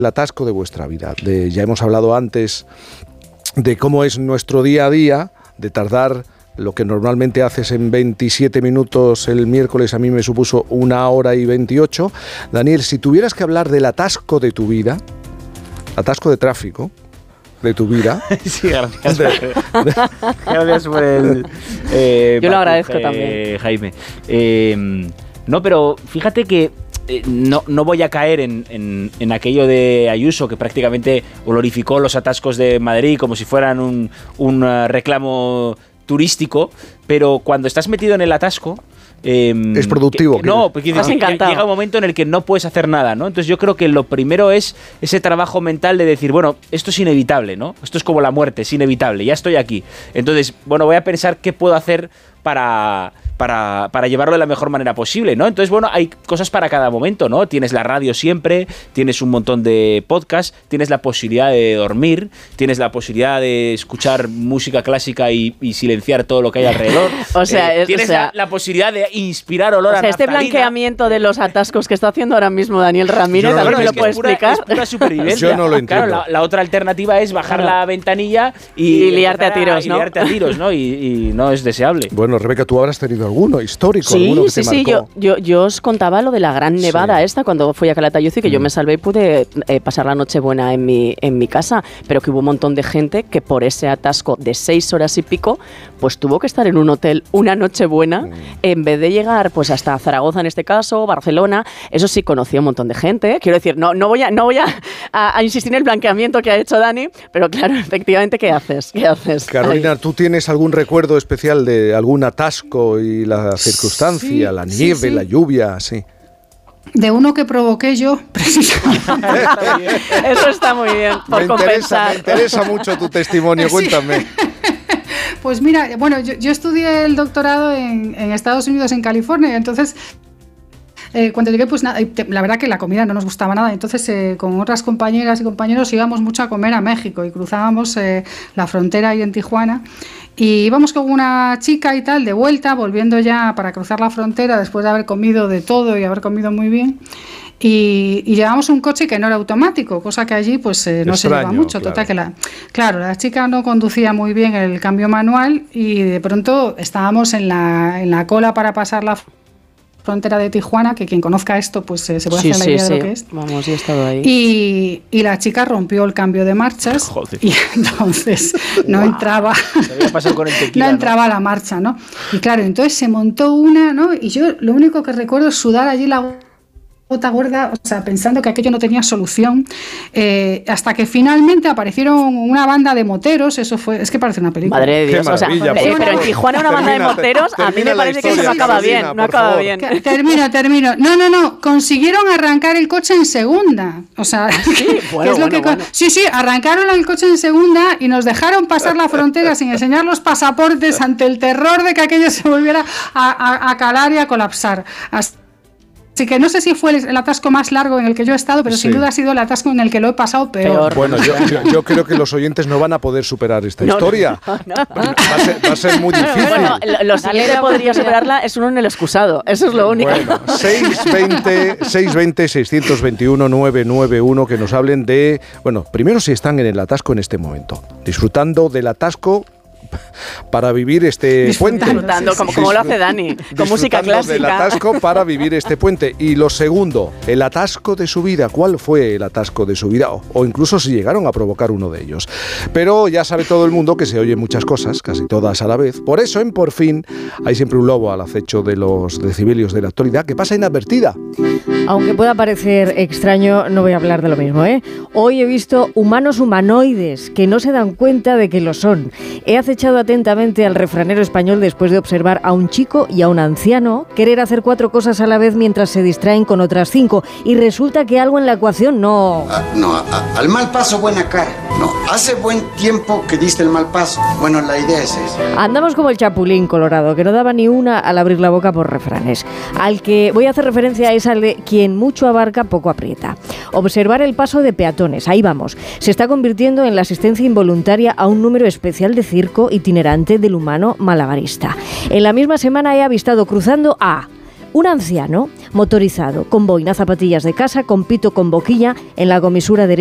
atasco de vuestra vida. Ya hemos hablado antes de cómo es nuestro día a día, de tardar lo que normalmente haces en 27 minutos el miércoles, a mí me supuso 1 hora y 28. Daniel, si tuvieras que hablar del atasco de tu vida, atasco de tráfico de tu vida. Sí, gracias. Gracias por el... yo lo agradezco también. Jaime. No, pero fíjate que no voy a caer en aquello de Ayuso, que prácticamente glorificó los atascos de Madrid como si fueran un reclamo turístico, pero cuando estás metido en el atasco... es productivo. Porque llega un momento en el que no puedes hacer nada, ¿no? Entonces yo creo que lo primero es ese trabajo mental de decir, bueno, esto es inevitable, ¿no? Esto es como la muerte, es inevitable, ya estoy aquí. Entonces, bueno, voy a pensar qué puedo hacer para llevarlo de la mejor manera posible, ¿no? Entonces, bueno, hay cosas para cada momento, ¿no? Tienes la radio siempre, tienes un montón de podcasts, tienes la posibilidad de dormir, tienes la posibilidad de escuchar música clásica y silenciar todo lo que hay alrededor. O sea, tienes la posibilidad de inspirar olor a naftalina. Este blanqueamiento de los atascos que está haciendo ahora mismo Daniel Ramírez, a ver si me lo puede explicar. Es pura supervivencia. Yo no lo entiendo. Claro, la otra alternativa es bajar la ventanilla y liarte a tiros, ¿no? Y liarte a tiros, ¿no? Y no es deseable. Bueno, Rebeca, tú habrás tenido alguno histórico, sí, alguno que sí, te marcó. Yo os contaba lo de la gran nevada esta cuando fui a Calatayud y que yo me salvé y pude pasar la Nochebuena en mi casa, pero que hubo un montón de gente que por ese atasco de 6 horas y pico, pues tuvo que estar en un hotel una Nochebuena en vez de llegar pues hasta Zaragoza en este caso, Barcelona. Eso sí, conocí a un montón de gente. Quiero decir, no voy a insistir en el blanqueamiento que ha hecho Dani, pero claro, efectivamente, ¿qué haces? Carolina, ¿tú tienes algún recuerdo especial de algún atasco y la circunstancia, sí, la nieve, sí. La lluvia, sí? De uno que provoqué yo, precisamente. Eso está muy bien, por compensar. Me interesa mucho tu testimonio, cuéntame. Pues mira, bueno, yo estudié el doctorado en Estados Unidos, en California, entonces... cuando llegué, pues la verdad que la comida no nos gustaba nada, entonces con otras compañeras y compañeros íbamos mucho a comer a México y cruzábamos la frontera ahí en Tijuana y íbamos con una chica y tal, de vuelta, volviendo ya para cruzar la frontera después de haber comido de todo y haber comido muy bien. Y llevábamos un coche que no era automático, cosa que allí pues no se lleva mucho. Claro. Total que la chica no conducía muy bien el cambio manual y de pronto estábamos en la cola para pasar la frontera de Tijuana, que quien conozca esto pues se puede hacer la idea de lo que es. Vamos, yo he estado ahí. Y la chica rompió el cambio de marchas. Joder. Y entonces no entraba con el tequila, no entraba la marcha, ¿no? Y claro, entonces se montó una, ¿no? Y yo lo único que recuerdo es sudar allí la gota gorda, o sea, pensando que aquello no tenía solución, hasta que finalmente aparecieron una banda de moteros. Eso fue, es que parece una película. Madre de Dios, o sea, pero en Tijuana una banda de moteros, a mí me parece que eso no acaba bien, no acaba bien. Termino. No, consiguieron arrancar el coche en segunda, o sea, sí, arrancaron el coche en segunda y nos dejaron pasar la frontera sin enseñar los pasaportes ante el terror de que aquello se volviera a calar y a colapsar. Así que no sé si fue el atasco más largo en el que yo he estado, pero sin duda ha sido el atasco en el que lo he pasado peor. Bueno, yo creo que los oyentes no van a poder superar esta historia. No. Va a ser muy difícil. Bueno, lo siguiente podría superarla es uno en el excusado. Eso es lo único. Bueno, 620-621-991, que nos hablen de... Bueno, primero si están en el atasco en este momento, disfrutando del atasco para vivir este puente. Como lo hace Dani, con música clásica. Del atasco para vivir este puente. Y lo segundo, el atasco de su vida. ¿Cuál fue el atasco de su vida? O incluso si llegaron a provocar uno de ellos. Pero ya sabe todo el mundo que se oyen muchas cosas, casi todas a la vez. Por eso, en Por Fin, hay siempre un lobo al acecho de los decibelios de la actualidad que pasa inadvertida. Aunque pueda parecer extraño, no voy a hablar de lo mismo, ¿eh? Hoy he visto humanos humanoides que no se dan cuenta de que lo son. He acechado atentamente al refranero español después de observar a un chico y a un anciano querer hacer 4 cosas a la vez mientras se distraen con otras 5 y resulta que algo en la ecuación no... Al mal paso buena cara. No, hace buen tiempo que diste el mal paso. Bueno, la idea es esa. Andamos como el chapulín colorado, que no daba ni una al abrir la boca por refranes. Al que voy a hacer referencia es al de quien mucho abarca, poco aprieta. Observar el paso de peatones, ahí vamos. Se está convirtiendo en la asistencia involuntaria a un número especial de circo itinerante del humano malabarista. En la misma semana he avistado cruzando a Un anciano motorizado con boina, zapatillas de casa, con pito con boquilla en la comisura derecha